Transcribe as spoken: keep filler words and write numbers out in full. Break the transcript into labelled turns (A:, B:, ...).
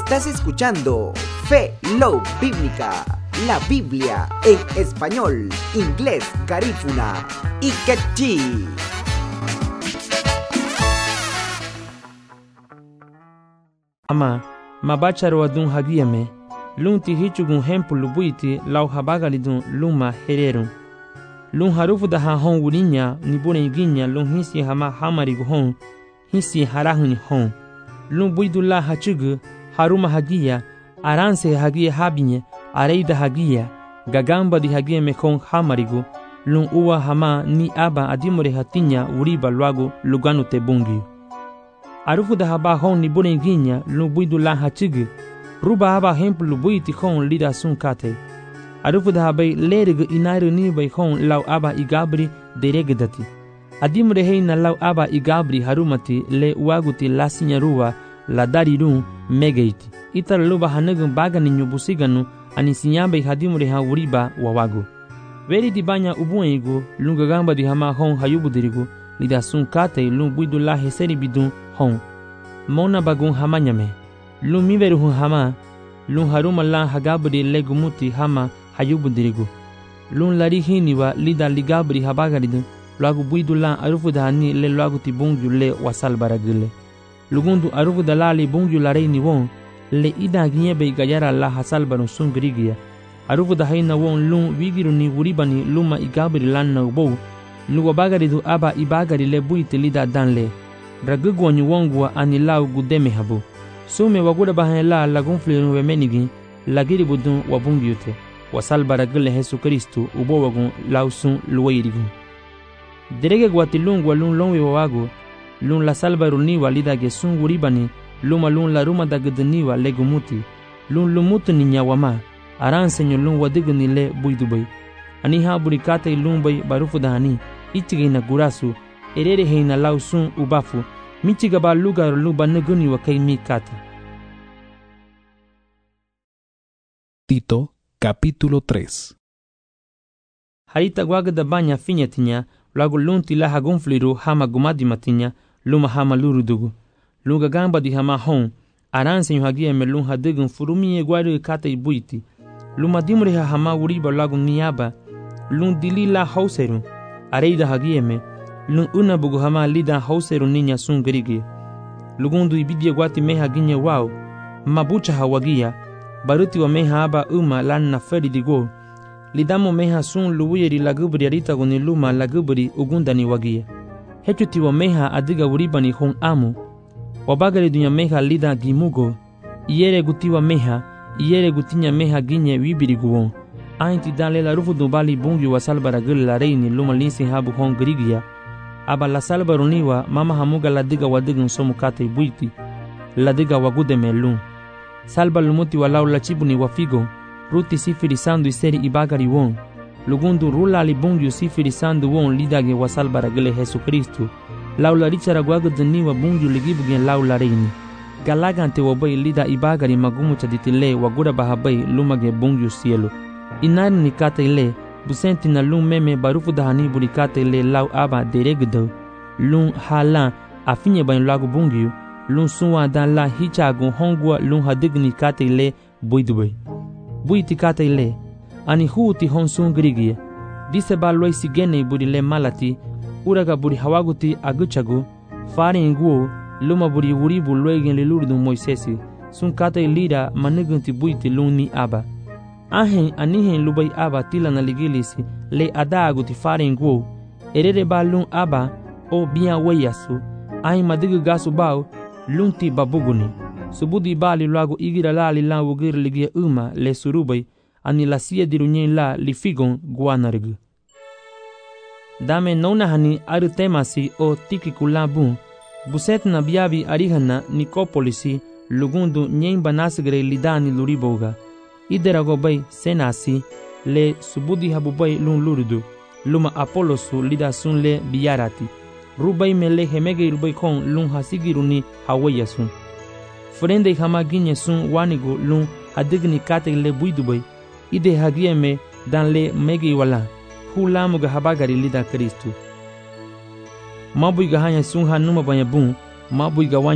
A: Estás escuchando Fe Love Bíblica, la Biblia en español, inglés, garífuna y quechí.
B: Ama mabacharo adun hagiame lunti hichugun hempu lubuiti lau habagalidun luma hererun lun harufu da ha hon wulinya nibune iginya lun hisi hama hamarigu hon hisi harahuni hon lun buidula hachugu haruma hagia aranse hagia habinye areida hagia gagamba di hagia mekon hamarigu lun uwa hama ni aba adimore hatinya uriba luagu luganu tebungi arufu da haba hon nibune iginya lun buidula hachugu ruba haba hempu lubuiti hon lida sun kate arufu da habai lerege inairu ni bai hon lau aba igabri deregedati adimre heina lau aba igabri harumati le uaguti lasinya ruwa la darirun megeiti itar luba hanegun bagani nyubusiganu ani sinyabe hadimre ha uriba wawagu veri di banya ubuengu lungagamba di hama hon hayubudirigu lida sun kate lun buidula heseri bidun hon mona bagun hamanyame lun miveru hun hama lun haruma la hagabri legumuti hama hayubudirigu lun lari hiniwa lida ligabri habagaridu lagu buidula arufu da hani le lagu ti bungju le wasal baragile lugundu arufu da lali bungju la reini won le ida ginyebe gayara la hasal banu sungrigia arufu da haina won lun wigiru ni wuribani luma igabri lanna ubo lugo bagaridu aba ibagari le buite lida danle ragugwanyu wongwa ani lau gudeme habu sume waguda bahela lagunfliru wemenigi lagiri budun wabungyute wasal baragile Yesu Kristo ubo wagun lausun luweirigu derege gwatilungwa lun lonwe wawago lun la salbaru ni walida ge sun wuribani luma lun la ruma dagdni wa legumuti lun lumutu ni nyawama aransenyo lun wadigni le buidubay ani ha burikate lun bay barufu dahani itigina gurasu erere heina lausun ubafu michiga ba lugar luba neguni wa kai mikata.
C: Tito capítulo tres.
B: Harita guaga da banya finyatinya lagu lunti la hagunfliru hama gumadimatinya luma hama lurudugu lunga gamba di hama hon aranse yuhagia me lun hadigun furumie guari kata ibuiti luma dimure ha hama uriba lagu niaba lun dilila hauseru areida hagia me lun una bugu hama lida hauseru ninya sun gerigi lugundu ibidie guati meha ginye wao mabucha hawagia baruti wa meha aba uma lan na feri digo lidamo meha sun luwiri lagubri arita guni luma lagubri ugundani wagia hechuti wa meha adiga uribani hon amu wabagari dunya meha lida gimugo iere gutiwa meha iere gutinya meha ginye wibiri guon ainti dale la rufu dubali bungi wa salbara gul la reini luma linsi habu hon grigia aba la salbaruniwa mama hamuga la diga wadigun somu kate buiti la diga wagude melun salba lumuti walau la chibuni wafigo ruti sifiri sandu iseri ibagari won lugundu rula li bungi sifiri sandu won lidage wasalbara gele Yesu Kristo laula richara gwagudni wa bungi ligibugen laula reini galagante wabai lida ibagari magumu chaditile wagura bahabai lumage bungi cielo inani nikate ile busenti na lun meme barufu dahani burikate le lau aba deregdo lun hala afinye ban lagu bungi lun suwa dan la hichagu hongwa lun hadigni kate le buidube buiti kate le ani huti honsun grigie dise ba loi sigene buri le malati uraga buri hawaguti aguchagu fari nguo luma buri wuribu loigen le lurdu moisesi sun kate lida manugunti buiti luni aba ahen anihen lubai aba tila na ligilisi le adagu ti fari nguo erere ba lun aba o biya weyasu ahen madigu gasu bao lunti babuguni subudi bali lagu igira lali la wugir ligia uma le surubai ani la sia dirunyen la li figon guanargu dame nona hani aru temasi o tiki kulabun buset na biabi arihana nikopolisi lugundu nyen banasgre lidani luriboga iderago bay senasi le subudi habubay lun lurudu luma apolosu lida sun le biyarati rubai mele hemege rubai kon lun hasigiruni hawayasun frende hama ginye sun wanigo lun hadigni kate le buidubay ide hagieme dan le mege wala hulamuga habagari lida Kristo mabuiga hanya sun hanuma banyabun mabuiga